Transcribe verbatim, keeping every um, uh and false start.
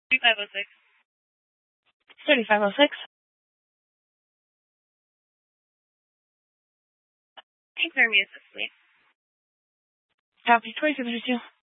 thirty-five oh six. thirty-five oh six. Confirm me as this, please. Copy. twenty-two fifty-two.